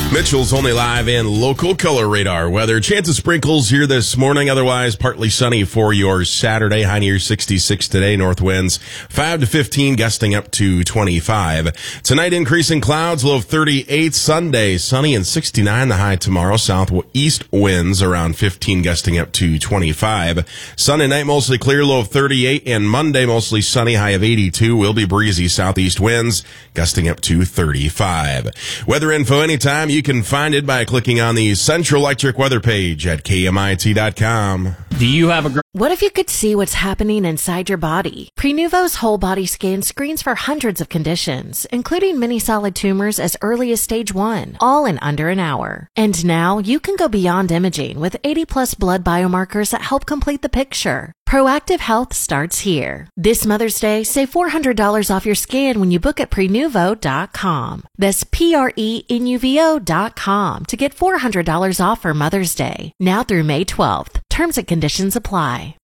Mitchell's only live and local color radar weather. Chance of sprinkles here this morning. Otherwise, partly sunny for your Saturday. High near 66 today. North winds 5 to 15, gusting up to 25. Tonight, increasing clouds, low of 38. Sunday, sunny and 69. The high tomorrow. Southeast winds around 15, gusting up to 25. Sunday night, mostly clear, low of 38. And Monday, mostly sunny, high of 82. Will be breezy southeast winds, gusting up to 35. Weather info anytime. You can find it by clicking on the Central Electric weather page at KMIT.com. Do you have a... What if you could see what's happening inside your body? Prenuvo's whole body scan screens for hundreds of conditions, including many solid tumors as early as stage 1, all in under an hour. And now you can go beyond imaging with 80+ blood biomarkers that help complete the picture. Proactive Health starts here. This Mother's Day, save $400 off your scan when you book at Prenuvo.com. That's Prenuvo.com to get $400 off for Mother's Day. Now through May 12th. Terms and conditions apply.